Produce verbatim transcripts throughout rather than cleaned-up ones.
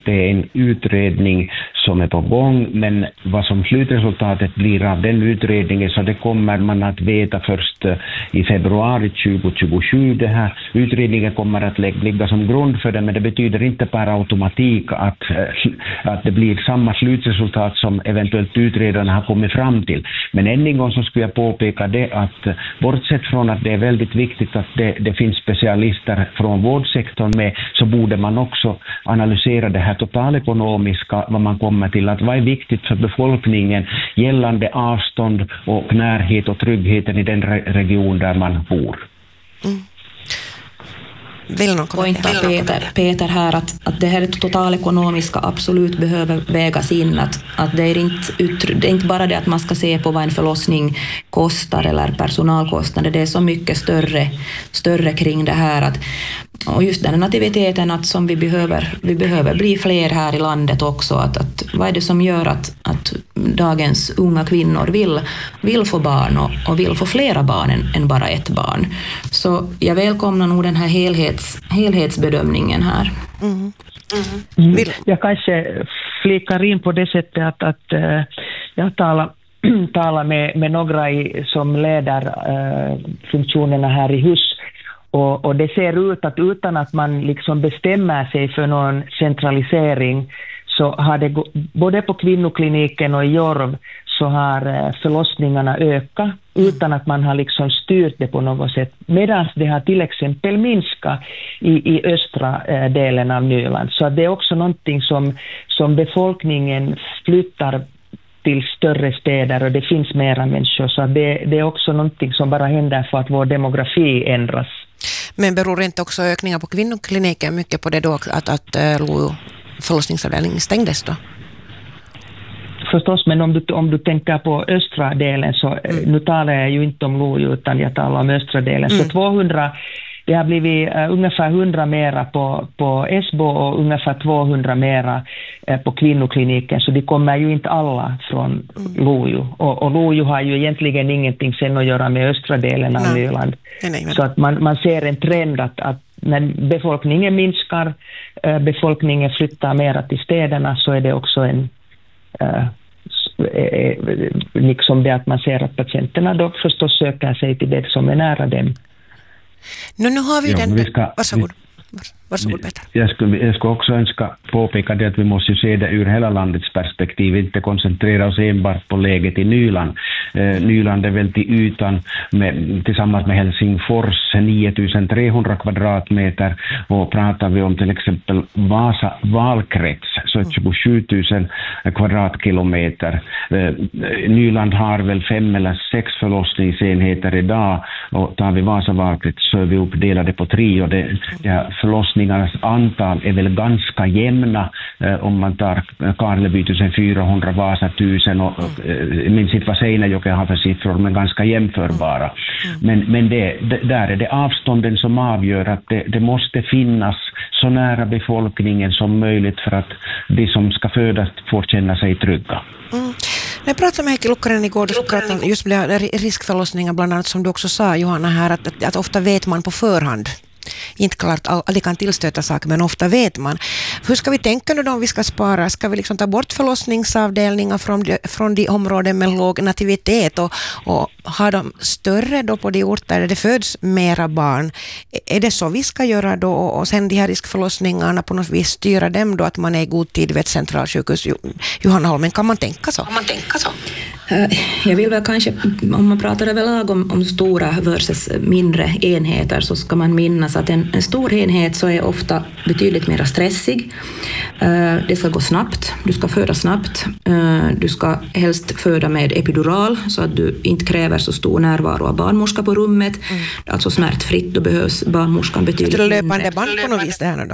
det är en utredning som är på gång, men vad som slutresultatet blir av den utredningen, så det kommer man att veta först i februari tjugo tjugosju. Det här utredningen kommer att ligga som grund för det, men det betyder inte per automatik att, att det blir samma slutresultat som eventuellt utredarna har kommit fram till. Men än en gång så skulle jag påpeka det att bortsett från att det är väldigt viktigt att det, det finns specialister från vårdsektorn med, så borde man också analysera det här totalekonomiska, vad man kommer till att vad är viktigt för befolkningen gällande avstånd och närhet och tryggheten i den re- region där man bor. Mm. Vill någon kommentera? Peter, Peter här att, att det här totalekonomiska absolut behöver vägas in, att, att det, är inte, det är inte bara det att man ska se på vad en förlossning kostar eller personalkostnader, det är så mycket större, större kring det här att, och just den nativiteten att som vi behöver, vi behöver bli fler här i landet också, att, att vad är det som gör att, att dagens unga kvinnor vill, vill få barn och, och vill få flera barn än, än bara ett barn. Så jag välkomnar nog den här helhets, helhetsbedömningen här. Mm. Mm. Mm. Jag kanske flikar in på det sättet att, att uh, jag talar talar med, med några i, som leder uh, funktionerna här i hus. Och, och det ser ut att utan att man liksom bestämmer sig för någon centralisering, så har det både på kvinnokliniken och i Jorv så har förlossningarna ökat utan att man har liksom styrt det på något sätt. Medan det har till exempel minskat i, i östra eh, delen av Nyland. Så det är också någonting som, som befolkningen flyttar till större städer och det finns mera människor. Så det, det är också någonting som bara händer för att vår demografi ändras. Men beror inte också ökningar på kvinnokliniken mycket på det då att, att uh, Lojo förlossningsavdelningen stängdes då? Förstås, men om du, om du tänker på östra delen så mm. nu talar jag ju inte om Lojo utan jag talar om östra delen. Mm. Så tvåhundra, det har blivit uh, ungefär hundra mera på, på Esbo och ungefär tvåhundra mera uh, på kvinnokliniken. Så de kommer ju inte alla från mm. Lojo. Och, och Lojo har ju egentligen ingenting sen att göra med östra delen av nej. Nyland. Nej, nej, nej. Så att man, man ser en trend att, att när befolkningen minskar, uh, befolkningen flyttar mera till städerna, så är det också en... Uh, liksom det att man ser att patienterna då förstås söker sig till det som är nära dem. Nu, nu har vi ja, den... Vi ska, Varsågod. Varsågod, Peter. Jag skulle, jag skulle också önska påpeka det att vi måste se det ur hela landets perspektiv, inte koncentrera oss enbart på läget i Nyland. Eh, Nyland är väl till ytan med, tillsammans med Helsingfors nio tusen trehundra kvadratmeter, och pratar vi om till exempel Vasa valkrets så är tjugosju tusen kvadratkilometer. Eh, Nyland har väl fem eller sex förlossningsenheter idag, och tar vi Vasa valkrets så är vi uppdelade på tre, och det, ja, förlossningarnas antal är väl ganska jämna eh, om man tar Karleby fjortonhundra, Vasa tusen och eh, minns inte vad Seinäjoki har för siffror, men ganska jämförbara. Men, men det, det, där är det avstånden som avgör att det, det måste finnas så nära befolkningen som möjligt för att de som ska födas får känna sig trygga. Mm. När jag pratade med Heikki Lukkanen igår, du pratade om just riskförlossningar bland annat, som du också sa, Johanna, här, att, att, att ofta vet man på förhand. Inte klart, aldrig kan tillstöta saker, men ofta vet man. Hur ska vi tänka nu då om vi ska spara? Ska vi liksom ta bort förlossningsavdelningar från de, från de områden med låg nativitet och, och ha dem större då på de orter där det föds mera barn? Är det så vi ska göra då, och sen de här riskförlossningarna på något vis styra dem då, att man är i god tid vid ett centralsjukhus? Johanna Holmen, kan man tänka så? Kan man tänka så? Jag vill väl kanske, om man pratar överlag om, om stora versus mindre enheter, så ska man minnas att en, en stor enhet så är ofta betydligt mer stressig. Uh, det ska gå snabbt, du ska föda snabbt, uh, du ska helst föda med epidural så att du inte kräver så stor närvaro av barnmorska på rummet. Mm. Alltså smärtfritt, då behövs barnmorskan betydligt mindre. Det löpande band på något vis det här nu då?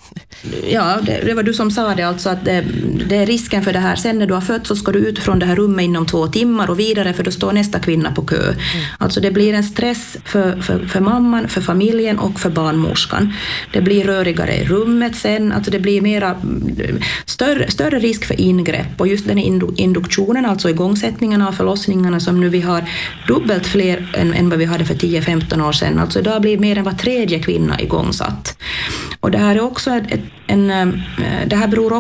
Ja, det, det var du som sa det, alltså att det, det är risken för det här. Sen när du har fött så ska du ut från det här rummet inom två timmar och vidare, för då står nästa kvinna på kö. Mm. Alltså det blir en stress för, för, för mamman, för familjen och för barnmorskan. Det blir rörigare i rummet sen, alltså det blir mera större, större risk för ingrepp, och just den induktionen, alltså igångsättningen av förlossningarna som nu vi har dubbelt fler än, än vad vi hade för tio femton år sedan. Alltså idag blir mer än var tredje kvinna igångsatt. Och det här är också ett, en, det här beror